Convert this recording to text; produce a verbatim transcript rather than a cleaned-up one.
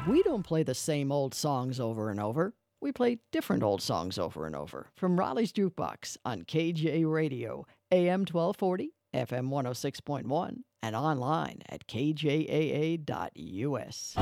We don't play the same old songs over and over. We play different old songs over and over. From Raleigh's Jukebox on K J Radio, A M twelve forty, F M one oh six point one, and online at K J A A dot U S.